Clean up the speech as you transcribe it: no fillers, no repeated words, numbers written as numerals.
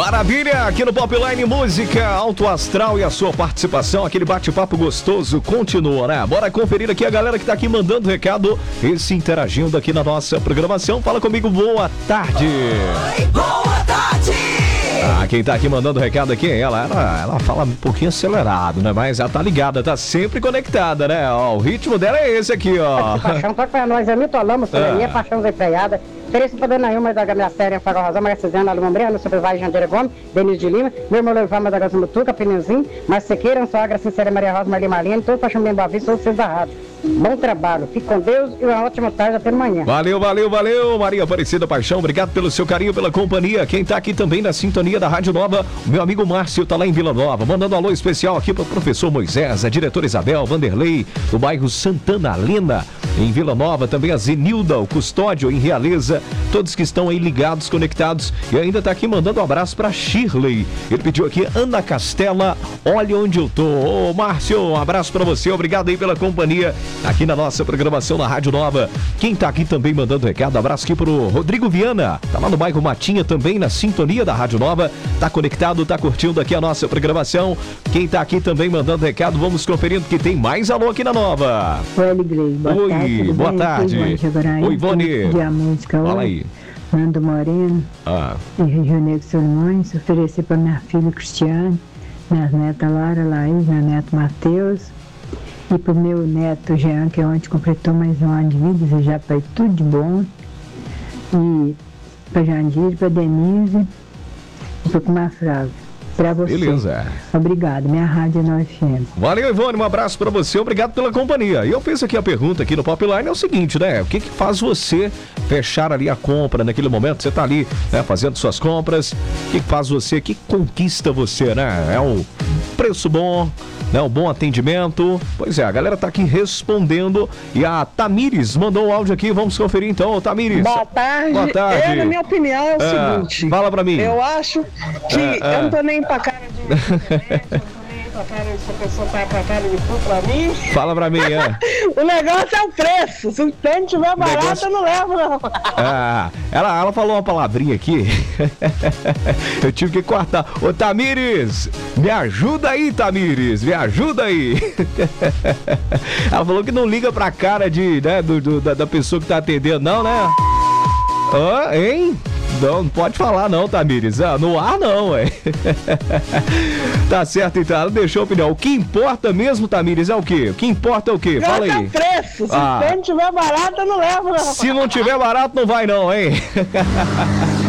Maravilha, aqui no Popline Música, Alto Astral e a sua participação, aquele bate-papo gostoso continua, né? Bora conferir aqui a galera que tá aqui mandando recado e se interagindo aqui na nossa programação. Fala comigo, boa tarde. Oi, boa tarde. Quem tá aqui mandando recado aqui, ela fala um pouquinho acelerado, né? Mas ela tá ligada, tá sempre conectada, né? Ó, o ritmo dela é esse aqui, ó. Paixão, toca pra nós, Hamilton Lamos, Soleria, Paixão Desempreada. Ofereço para Dona Ilma da Gabriela Séria, Farol Rosão, Maria Cisana, Alumbré, no Supervisor Jandeira Gomes, Denise de Lima, meu irmão Leivama da Gaza Mutuca, Pneuzinho, Márcia Sequeira, Sogra Sincera, Maria Rosa, Marli Marlene, todo Paixão bem Boa Vista, todos vocês da rádio. Bom trabalho, fique com Deus e uma ótima tarde até amanhã. Valeu, Maria Aparecida Paixão, obrigado pelo seu carinho, pela companhia. Quem tá aqui também na sintonia da Rádio Nova, o meu amigo Márcio tá lá em Vila Nova, mandando um alô especial aqui pro professor Moisés, a diretora Isabel, Vanderlei, do bairro Santana Helena, em Vila Nova, também a Zenilda, o Custódio em Realeza, todos que estão aí ligados, conectados, e ainda tá aqui mandando um abraço pra Shirley. Ele pediu aqui, Ana Castela, olha onde eu tô. Ô Márcio, um abraço pra você, obrigado aí pela companhia aqui na nossa programação na Rádio Nova. Quem tá aqui também mandando recado, abraço aqui pro Rodrigo Viana, tá lá no bairro Matinha também, na sintonia da Rádio Nova, tá conectado, tá curtindo aqui a nossa programação. Quem tá aqui também mandando recado, vamos conferindo que tem mais alô aqui na Nova. Oi, Ligrei, boa tarde. Oi, Ivone. Fala aí. Nando Moreno, e Rio Negro Solimões, oferecer para minha filha Cristiane, minhas netas Lara, Laís, meu neto Matheus, e para o meu neto Jean, que ontem completou mais um ano de vida, desejar para ele tudo de bom, e para Jandir, para Denise, e para o Mafravo. Pra você. Beleza. Obrigado, minha rádio é 9 FM. Valeu, Ivone, um abraço pra você, obrigado pela companhia. E eu fiz aqui a pergunta aqui no Popline, é o seguinte, né? O que faz você fechar ali a compra naquele momento? Você tá ali, né, fazendo suas compras, o que faz você, que conquista você, né? É o preço bom, né? O bom atendimento. Pois é, a galera tá aqui respondendo e a Tamires mandou um áudio aqui, vamos conferir então. Tamires. Boa tarde. Boa tarde. Eu, na minha opinião, é o seguinte. Fala pra mim. Eu acho que eu não tô nem pra cara de internet, eu não tô nem pra cara de se a pessoa tá pra cara de cu pra mim. Fala pra mim, O negócio é o preço. Se o tênis tiver barato, eu não levo, não. Ela falou uma palavrinha aqui. Eu tive que cortar. Ô, Tamires, me ajuda aí, Tamires, me ajuda aí. Ela falou que não liga pra cara né, da pessoa que tá atendendo, não, né? Hein? Não pode falar não, Tamires. No ar não, ué. Tá certo, então. Ela deixou a opinião. O que importa mesmo, Tamires, é o quê? O que importa é o quê? Fala aí. É o preço. Se o tênis tiver barato, eu não levo, não. Se não tiver barato, não vai não, hein?